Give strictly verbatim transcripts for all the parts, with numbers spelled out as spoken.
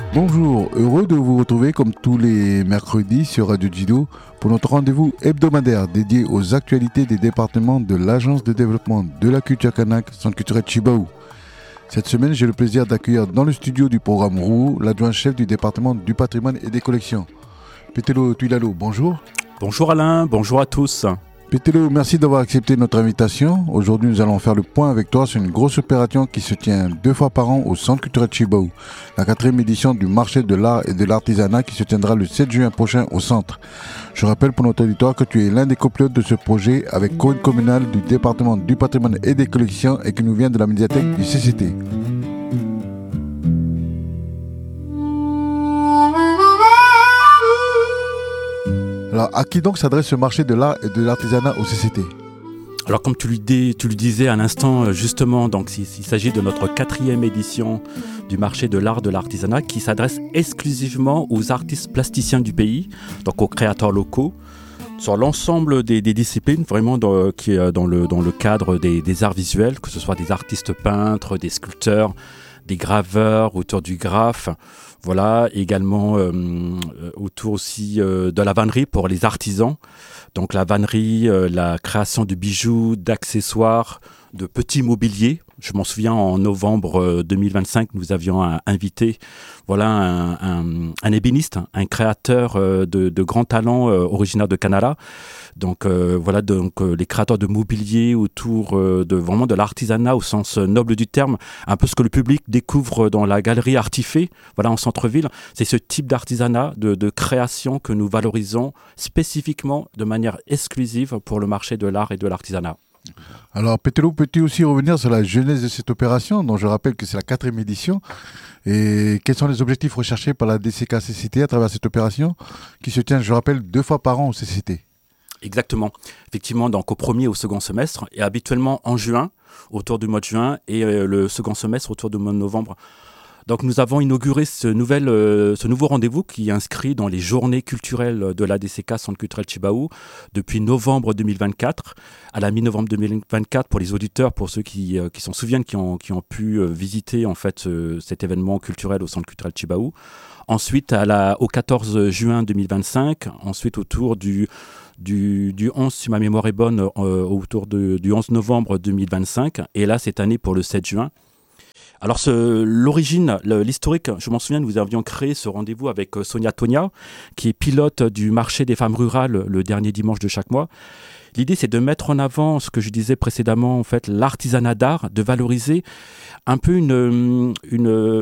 Bonjour, heureux de vous retrouver comme tous les mercredis sur Radio Djido pour notre rendez-vous hebdomadaire dédié aux actualités des départements de l'Agence de développement de la culture kanak, Centre culturel Chibaou. Cette semaine, j'ai le plaisir d'accueillir dans le studio du programme Roux l'adjoint-chef du département du patrimoine et des collections. Petelo Tuilalo, bonjour. Bonjour Alain, bonjour à tous. Petelo, merci d'avoir accepté notre invitation. Aujourd'hui, nous allons faire le point avec toi sur une grosse opération qui se tient deux fois par an au Centre culturel Chibaou, la quatrième édition du marché de l'art et de l'artisanat qui se tiendra le sept juin prochain au centre. Je rappelle pour notre auditoire que tu es l'un des copilotes de ce projet avec Code communal du département du patrimoine et des collections et qui nous vient de la médiathèque du C C T. Alors, à qui donc s'adresse ce marché de l'art et de l'artisanat au C C T ? Alors comme tu, lui dis, tu le disais à l'instant, justement, donc il, il s'agit de notre quatrième édition du marché de l'art et de l'artisanat qui s'adresse exclusivement aux artistes plasticiens du pays, donc aux créateurs locaux, sur l'ensemble des, des disciplines, vraiment dans, qui est dans le, dans le cadre des, des arts visuels, que ce soit des artistes peintres, des sculpteurs, des graveurs, autour du graphe, voilà, également euh, autour aussi euh, de la vannerie pour les artisans. Donc la vannerie, euh, la création de bijoux, d'accessoires, de petits mobiliers. Je m'en souviens en novembre deux mille vingt-cinq, nous avions un, invité voilà, un, un, un ébéniste, un créateur euh, de, de grands talents euh, originaire de Canada. Donc euh, voilà donc euh, les créateurs de mobilier autour euh, de vraiment de l'artisanat au sens noble du terme, un peu ce que le public découvre dans la galerie Artifé, voilà en centre-ville. C'est ce type d'artisanat, de, de création que nous valorisons spécifiquement de manière exclusive pour le marché de l'art et de l'artisanat. Alors, Petelo, peux-tu aussi revenir sur la genèse de cette opération, dont je rappelle que c'est la quatrième édition, et quels sont les objectifs recherchés par la D C K C C T à travers cette opération, qui se tient, je rappelle, deux fois par an au C C T. Exactement. Effectivement, donc au premier et au second semestre, et habituellement en juin, autour du mois de juin, et euh, le second semestre autour du mois de novembre. Donc nous avons inauguré ce, nouvel, euh, ce nouveau rendez-vous qui est inscrit dans les journées culturelles de l'A D C K, Centre culturel Chibaou, depuis novembre deux mille vingt-quatre. À la mi-novembre deux mille vingt-quatre, pour les auditeurs, pour ceux qui, euh, qui s'en souviennent, qui ont, qui ont pu euh, visiter en fait, euh, cet événement culturel au Centre culturel Chibaou. Ensuite, à la, au quatorze juin deux mille vingt-cinq, ensuite autour du... Du, du onze, si ma mémoire est bonne, euh, autour de, du onze novembre deux mille vingt-cinq, et là, cette année, pour le sept juin. Alors, ce, l'origine, le, l'historique, je m'en souviens, nous avions créé ce rendez-vous avec Sonia Tonia, qui est pilote du marché des femmes rurales le dernier dimanche de chaque mois. L'idée, c'est de mettre en avant ce que je disais précédemment, en fait, l'artisanat d'art, de valoriser un peu une, une,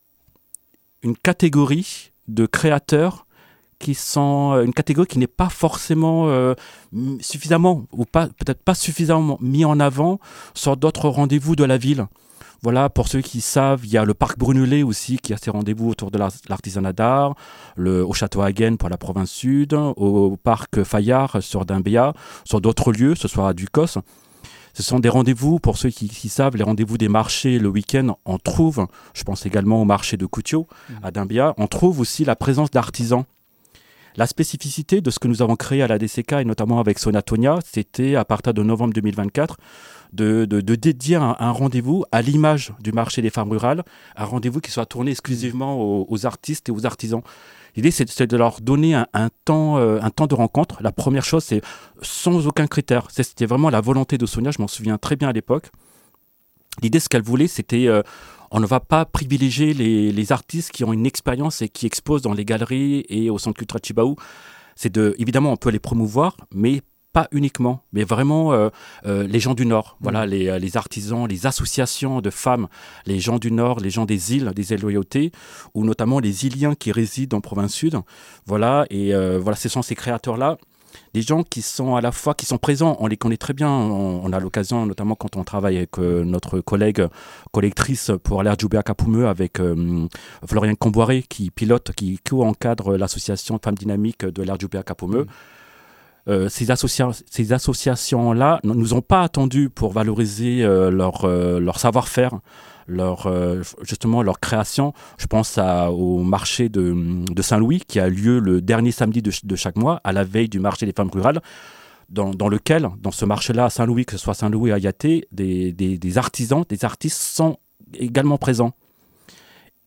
une catégorie de créateurs qui sont une catégorie qui n'est pas forcément euh, suffisamment, ou pas, peut-être pas suffisamment mis en avant sur d'autres rendez-vous de la ville. Voilà, pour ceux qui savent, il y a le parc Brunelet aussi qui a ses rendez-vous autour de l'artisanat d'art, le, au château Hagen pour la province sud, au parc Fayard sur Dimbéa, sur d'autres lieux, ce soit à Ducos. Ce sont des rendez-vous, pour ceux qui, qui savent, les rendez-vous des marchés le week-end, on trouve, je pense également au marché de Coutiot à Dimbéa, on trouve aussi la présence d'artisans. La spécificité de ce que nous avons créé à la D C K, et notamment avec Sonia Tonia, c'était à partir de novembre deux mille vingt-quatre, de, de, de dédier un, un rendez-vous à l'image du marché des femmes rurales, un rendez-vous qui soit tourné exclusivement aux, aux artistes et aux artisans. L'idée, c'est, c'est de leur donner un, un, temps, euh, un temps de rencontre. La première chose, c'est sans aucun critère. C'était vraiment la volonté de Sonia, je m'en souviens très bien à l'époque. L'idée, ce qu'elle voulait, c'était... Euh, on ne va pas privilégier les, les artistes qui ont une expérience et qui exposent dans les galeries et au Centre culturel Chibaou. C'est de, évidemment, on peut les promouvoir, mais pas uniquement, mais vraiment euh, euh, les gens du Nord, mmh. voilà, les, les artisans, les associations de femmes, les gens du Nord, les gens des îles, des îles Loyauté, ou notamment les Iliens qui résident en province sud. Voilà, et euh, voilà, ce sont ces créateurs-là. Des gens qui sont à la fois, qui sont présents, on les connaît très bien, on, on a l'occasion, notamment quand on travaille avec euh, notre collègue collectrice pour l'Air Djoubé à Capoumeux, avec euh, Florian Comboiré, qui pilote, qui co-encadre l'association Femmes Dynamiques de l'Air Djoubé à Capoumeux. Mmh. Euh, ces, associa- ces associations-là ne nous ont pas attendus pour valoriser euh, leur, euh, leur savoir-faire, leur, euh, justement leur création. Je pense à, au marché de, de Saint-Louis qui a lieu le dernier samedi de, de chaque mois, à la veille du marché des femmes rurales, dans, dans lequel, dans ce marché-là à Saint-Louis, que ce soit Saint-Louis et Ayaté, des, des, des artisans, des artistes sont également présents.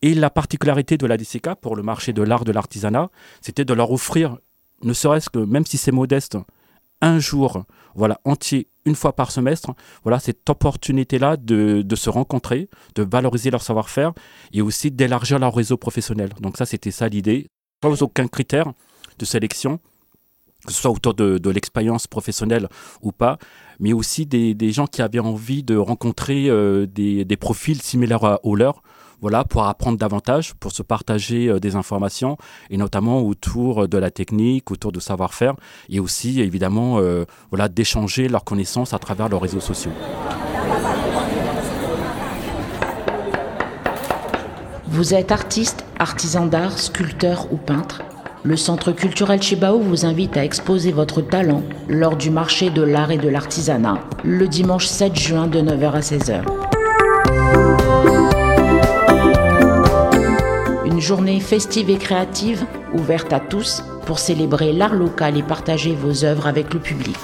Et la particularité de l'A D C K pour le marché de l'art de l'artisanat, c'était de leur offrir, ne serait-ce que, même si c'est modeste, un jour voilà, entier, une fois par semestre, voilà, cette opportunité-là de, de se rencontrer, de valoriser leur savoir-faire et aussi d'élargir leur réseau professionnel. Donc ça, c'était ça l'idée. Sans aucun critère de sélection, que ce soit autour de, de l'expérience professionnelle ou pas, mais aussi des, des gens qui avaient envie de rencontrer euh, des, des profils similaires à, aux leurs, voilà, pour apprendre davantage, pour se partager euh, des informations, et notamment autour de la technique, autour du savoir-faire, et aussi, évidemment, euh, voilà, d'échanger leurs connaissances à travers leurs réseaux sociaux. Vous êtes artiste, artisan d'art, sculpteur ou peintre ? Le Centre culturel Chibao vous invite à exposer votre talent lors du marché de l'art et de l'artisanat, le dimanche sept juin de neuf heures à seize heures. Une journée festive et créative, ouverte à tous, pour célébrer l'art local et partager vos œuvres avec le public.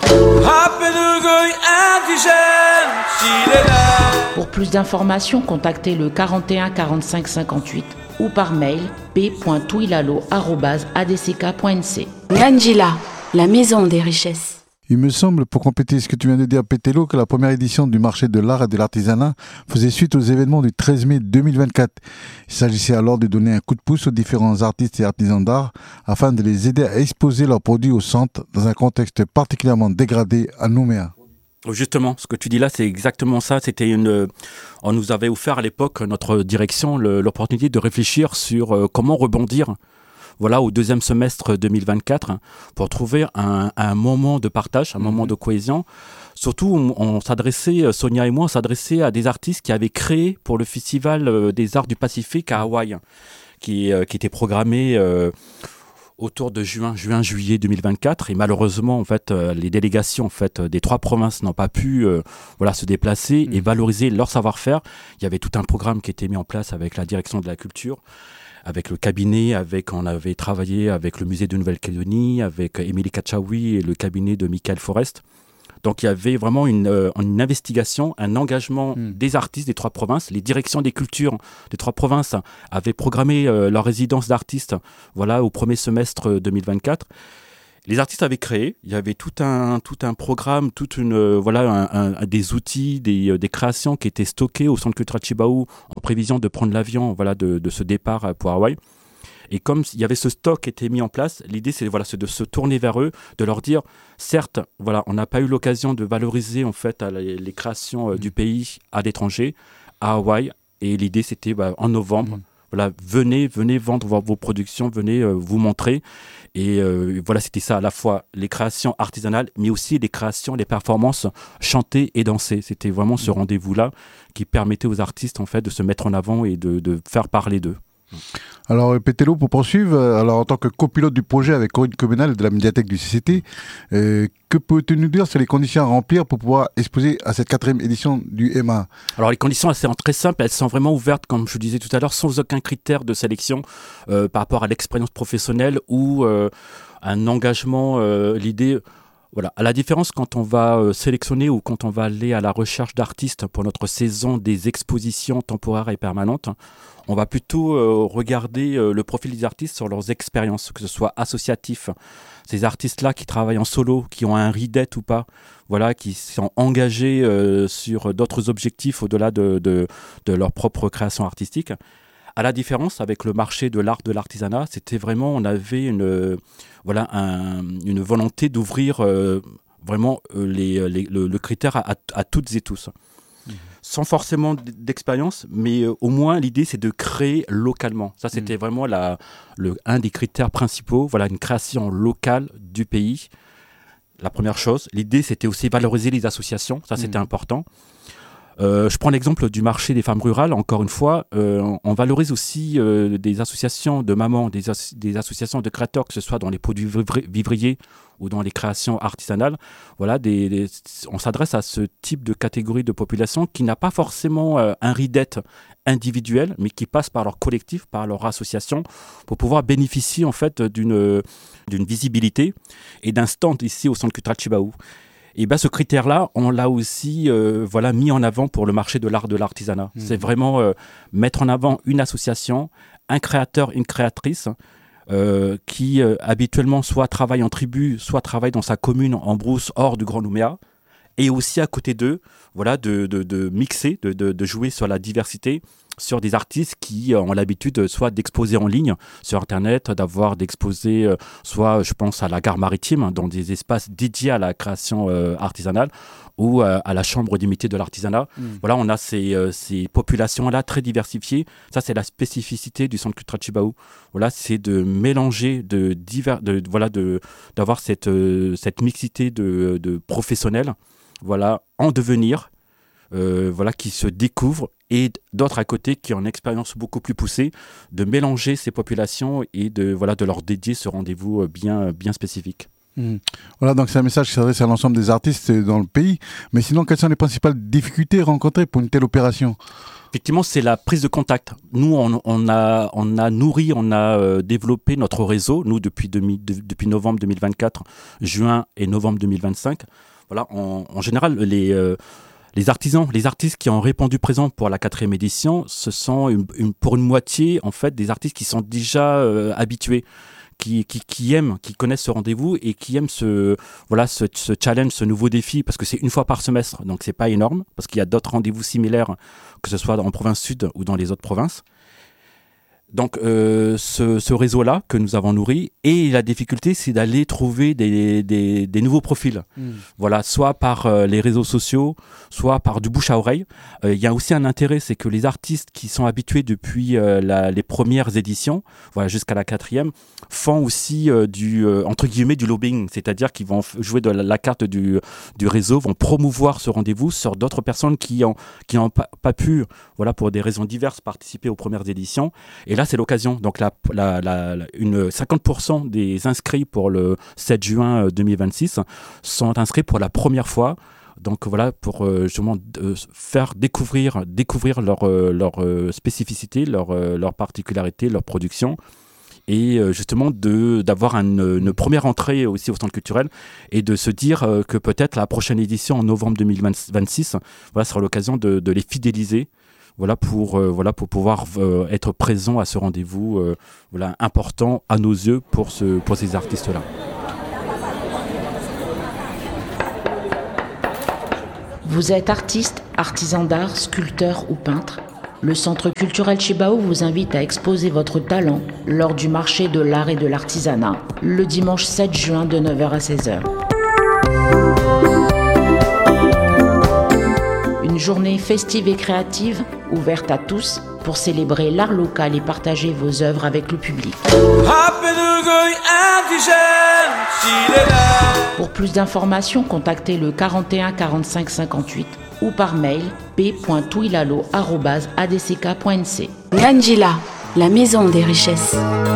Pour plus d'informations, contactez le quarante et un quarante-cinq cinquante-huit ou par mail p point touilalo arobase a d c k point n c. Ngandjila, la maison des richesses. Il me semble, pour compléter ce que tu viens de dire, Pételo, que la première édition du marché de l'art et de l'artisanat faisait suite aux événements du treize mai deux mille vingt-quatre. Il s'agissait alors de donner un coup de pouce aux différents artistes et artisans d'art afin de les aider à exposer leurs produits au centre dans un contexte particulièrement dégradé à Nouméa. Justement, ce que tu dis là, c'est exactement ça. C'était une, on nous avait offert à l'époque, notre direction, le, l'opportunité de réfléchir sur euh, comment rebondir, voilà, au deuxième semestre deux mille vingt-quatre, pour trouver un, un moment de partage, un mmh. moment de cohésion. Surtout, on, on s'adressait, Sonia et moi, on s'adressait à des artistes qui avaient créé pour le Festival des Arts du Pacifique à Hawaï, qui, euh, qui était programmé euh, autour de juin, juin, juillet deux mille vingt-quatre, et malheureusement, en fait, euh, les délégations, en fait, des trois provinces n'ont pas pu, euh, voilà, se déplacer mmh. et valoriser leur savoir-faire. Il y avait tout un programme qui était mis en place avec la direction de la culture, avec le cabinet, avec, on avait travaillé avec le musée de Nouvelle-Calédonie, avec Émilie Kachaoui et le cabinet de Michael Forest. Donc il y avait vraiment une, euh, une investigation, un engagement mmh. des artistes des trois provinces. Les directions des cultures des trois provinces avaient programmé euh, leur résidence d'artistes, voilà, au premier semestre deux mille vingt-quatre. Les artistes avaient créé, il y avait tout un, tout un programme, toute une, euh, voilà, un, un, des outils, des, euh, des créations qui étaient stockées au Centre culturel Chibao en prévision de prendre l'avion, voilà, de, de ce départ pour Hawaï. Et comme il y avait ce stock qui était mis en place, l'idée c'est, voilà, c'est de se tourner vers eux, de leur dire, certes, voilà, on n'a pas eu l'occasion de valoriser en fait les, les créations euh, du pays à l'étranger, à Hawaï, et l'idée c'était bah, en novembre. Mmh. Voilà, venez, venez vendre vos, vos productions, venez euh, vous montrer. Et euh, voilà, c'était ça, à la fois les créations artisanales, mais aussi les créations, les performances chantées et dansées. C'était vraiment ce rendez-vous-là qui permettait aux artistes en fait de se mettre en avant et de, de faire parler d'eux. Alors Pételo, pour poursuivre, alors en tant que copilote du projet avec Corinne Comenal de la médiathèque du C C T, euh, que peux-tu nous dire sur les conditions à remplir pour pouvoir exposer à cette quatrième édition du M A? Alors les conditions, elles sont très simples, elles sont vraiment ouvertes, comme je disais tout à l'heure, sans aucun critère de sélection euh, par rapport à l'expérience professionnelle ou euh, un engagement. Euh, l'idée, voilà, à la différence quand on va euh, sélectionner ou quand on va aller à la recherche d'artistes pour notre saison des expositions temporaires et permanentes, on va plutôt euh, regarder euh, le profil des artistes sur leurs expériences, que ce soit associatif, ces artistes-là qui travaillent en solo, qui ont un ridette ou pas, voilà, qui sont engagés euh, sur d'autres objectifs au-delà de, de, de leur propre création artistique. À la différence avec le marché de l'art, de l'artisanat, c'était vraiment, on avait une, voilà, un, une volonté d'ouvrir euh, vraiment euh, les, les, le, le critère à, à toutes et tous. Sans forcément d'expérience, mais euh, au moins l'idée c'est de créer localement. Ça c'était mmh. vraiment la, le, un des critères principaux, voilà, une création locale du pays. La première chose, l'idée c'était aussi valoriser les associations, ça c'était mmh. important. Euh, je prends l'exemple du marché des femmes rurales, encore une fois, euh, on valorise aussi euh, des associations de mamans, des, as- des associations de créateurs, que ce soit dans les produits vivri- vivriers ou dans les créations artisanales. Voilà, des, des, on s'adresse à ce type de catégorie de population qui n'a pas forcément euh, un ridette individuel, mais qui passe par leur collectif, par leur association, pour pouvoir bénéficier en fait d'une, d'une visibilité et d'un stand ici au Centre culturel Chibao. Et ben ce critère-là, on l'a aussi euh, voilà, mis en avant pour le marché de l'art de l'artisanat. Mmh. C'est vraiment euh, mettre en avant une association, un créateur, une créatrice euh, qui euh, habituellement soit travaille en tribu, soit travaille dans sa commune en brousse hors du Grand Nouméa. Et aussi à côté d'eux, voilà, de, de, de mixer, de, de, de jouer sur la diversité, sur des artistes qui ont l'habitude soit d'exposer en ligne sur Internet, d'avoir d'exposer, euh, soit je pense à la gare maritime, dans des espaces dédiés à la création euh, artisanale, ou euh, à la chambre des métiers de l'artisanat. Mmh. Voilà, on a ces, euh, ces populations-là très diversifiées. Ça, c'est la spécificité du Centre culturel Tjibaou. Voilà, c'est de mélanger, de divers, de, voilà, de, d'avoir cette, euh, cette mixité de, de professionnels, voilà, en devenir, euh, voilà, qui se découvrent, et d'autres à côté qui ont une expérience beaucoup plus poussée, de mélanger ces populations et de, voilà, de leur dédier ce rendez-vous bien, bien spécifique. Mmh. Voilà, donc c'est un message qui s'adresse à l'ensemble des artistes dans le pays. Mais sinon, quelles sont les principales difficultés rencontrées pour une telle opération ? Effectivement, c'est la prise de contact. Nous, on, on, a, on a nourri, on a euh, développé notre réseau, nous, depuis, demi, de, depuis novembre deux mille vingt-quatre, juin et novembre deux mille vingt-cinq. Voilà, en, en général, les... Euh, Les artisans, les artistes qui ont répondu présent pour la quatrième édition, ce sont une, une, pour une moitié en fait des artistes qui sont déjà euh, habitués, qui, qui, qui aiment, qui connaissent ce rendez-vous et qui aiment ce, voilà, ce, ce challenge, ce nouveau défi, parce que c'est une fois par semestre, donc c'est pas énorme, parce qu'il y a d'autres rendez-vous similaires, que ce soit en province sud ou dans les autres provinces. Donc euh, ce, ce réseau-là que nous avons nourri, et la difficulté c'est d'aller trouver des, des, des nouveaux profils, mmh. voilà, soit par euh, les réseaux sociaux, soit par du bouche à oreille. Il euh, y a aussi un intérêt, c'est que les artistes qui sont habitués depuis euh, la, les premières éditions, voilà, jusqu'à la quatrième, font aussi euh, du, euh, entre guillemets, du lobbying, c'est-à-dire qu'ils vont jouer de la, la carte du, du réseau, vont promouvoir ce rendez-vous sur d'autres personnes qui n'ont qui ont pas, pas pu, voilà, pour des raisons diverses, participer aux premières éditions. Et là, c'est l'occasion. Donc, la, la, la, la, une, cinquante pour cent des inscrits pour le sept juin deux mille vingt-six sont inscrits pour la première fois. Donc, voilà, pour euh, justement euh, faire découvrir, découvrir leur, euh, leur euh, spécificité, leur, euh, leur particularité, leur production. Et euh, justement, de, d'avoir une, une première entrée aussi au centre culturel et de se dire euh, que peut-être la prochaine édition en novembre deux mille vingt-six voilà, sera l'occasion de, de les fidéliser. Voilà pour, euh, voilà pour pouvoir euh, être présent à ce rendez-vous euh, voilà, important à nos yeux pour, ce, pour ces artistes-là. Vous êtes artiste, artisan d'art, sculpteur ou peintre ? Le Centre culturel Tjibaou vous invite à exposer votre talent lors du marché de l'art et de l'artisanat, le dimanche sept juin de neuf heures à seize heures. Une journée festive et créative, ouverte à tous, pour célébrer l'art local et partager vos œuvres avec le public. Pour plus d'informations, contactez le quarante et un quarante-cinq cinquante-huit ou par mail p point touilalo arobase a d c k point n c. Ngandjila, la maison des richesses.